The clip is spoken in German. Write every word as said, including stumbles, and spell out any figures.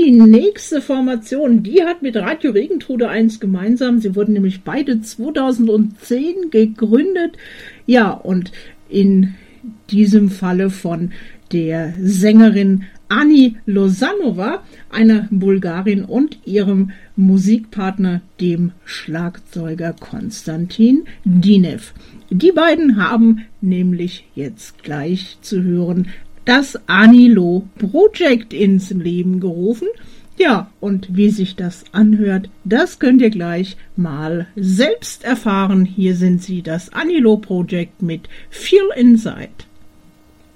die nächste Formation, die hat mit Radio Regentrude eins gemeinsam. Sie wurden nämlich beide zweitausendzehn gegründet. Ja, und in diesem Falle von der Sängerin Ani Lozanova, einer Bulgarin, und ihrem Musikpartner, dem Schlagzeuger Konstantin Dinev. Die beiden haben nämlich jetzt gleich zu hören das Ani-Lo Project ins Leben gerufen. Ja, und wie sich das anhört, das könnt ihr gleich mal selbst erfahren. Hier sind sie, das Ani-Lo Project mit Feel Inside.